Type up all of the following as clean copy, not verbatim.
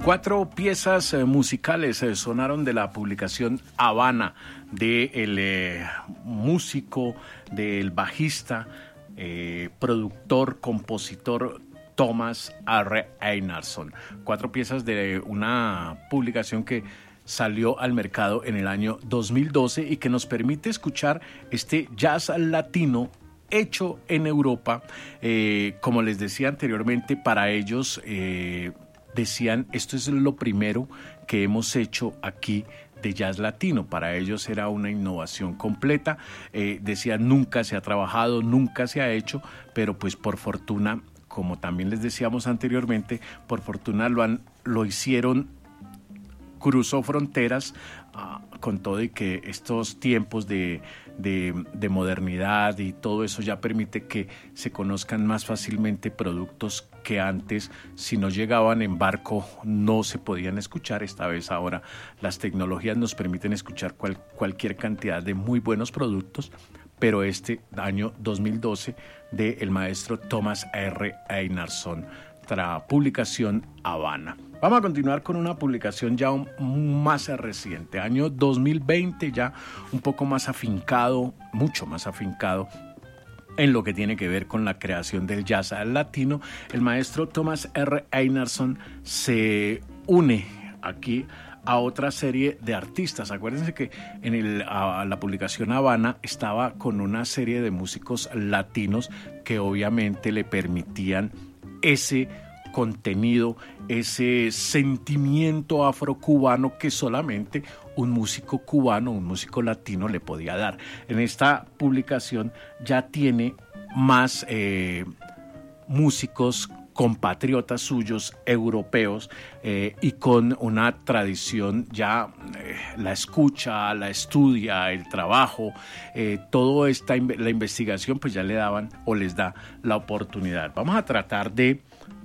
4 piezas musicales sonaron de la publicación Habana del músico, del bajista, productor, compositor Thomas R. Einarsson. 4 piezas de una publicación que salió al mercado en el año 2012 y que nos permite escuchar este jazz latino hecho en Europa. Como les decía anteriormente, para ellos decían, esto es lo primero que hemos hecho aquí de jazz latino. Para ellos era una innovación completa. Decían, nunca se ha trabajado, nunca se ha hecho, pero pues por fortuna, como también les decíamos anteriormente, por fortuna lo hicieron, cruzó fronteras, con todo y que estos tiempos de modernidad y todo eso ya permite que se conozcan más fácilmente productos que antes, si no llegaban en barco, no se podían escuchar. Esta vez ahora las tecnologías nos permiten escuchar cualquier cantidad de muy buenos productos, pero este año 2012 del maestro Thomas R. Einarsson, publicación Habana. Vamos a continuar con una publicación ya más reciente, año 2020, ya un poco más afincado, mucho más afincado en lo que tiene que ver con la creación del jazz latino. El maestro Thomas R. Einarsson se une aquí a otra serie de artistas. Acuérdense que en la publicación Habana estaba con una serie de músicos latinos que obviamente le permitían ese contenido, ese sentimiento afrocubano que solamente un músico cubano, un músico latino le podía dar. En esta publicación ya tiene más músicos compatriotas suyos, europeos, y con una tradición ya, la escucha, la estudia, el trabajo, toda la investigación, pues ya le daban o les da la oportunidad. Vamos a tratar de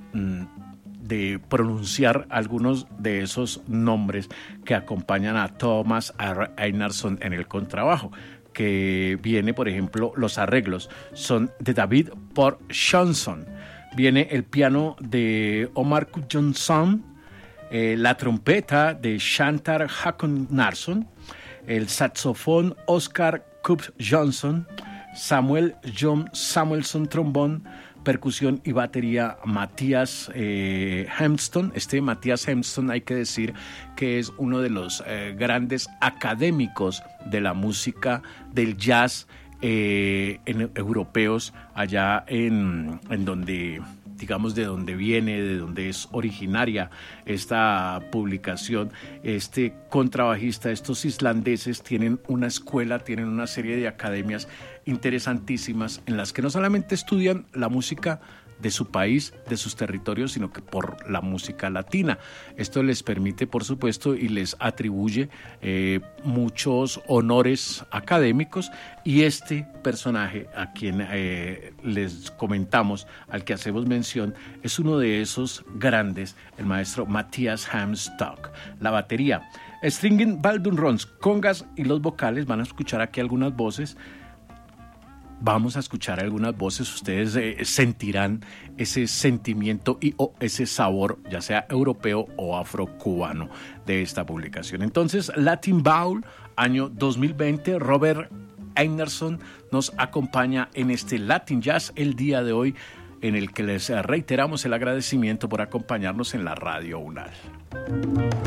pronunciar algunos de esos nombres que acompañan a Thomas R. Einarsson en el contrabajo, que viene, por ejemplo, los arreglos son de David Port Johnson, viene el piano de Omar Johnson, la trompeta de Shantar Haakonarson, el saxofón Oscar Coop Johnson, Samuel John Samuelson trombón, percusión y batería Matías Hemston. Matías Hemston, hay que decir que es uno de los grandes académicos de la música del jazz europeos, allá en donde, digamos, de donde viene, de donde es originaria esta publicación. Este contrabajista, estos islandeses tienen una escuela, tienen una serie de academias interesantísimas en las que no solamente estudian la música de su país, de sus territorios, sino que por la música latina. Esto les permite, por supuesto, y les atribuye muchos honores académicos, y este personaje a quien les comentamos, al que hacemos mención, es uno de esos grandes, el maestro Matías Hamstock. La batería, stringing, baldurrons, congas y los vocales. Van a escuchar aquí algunas voces. Vamos a escuchar algunas voces, ustedes sentirán ese sentimiento o ese sabor, ya sea europeo o afrocubano, de esta publicación. Entonces, Latin Bowl, año 2020, Robert Einarsson nos acompaña en este Latin Jazz el día de hoy, en el que les reiteramos el agradecimiento por acompañarnos en la Radio UNAL.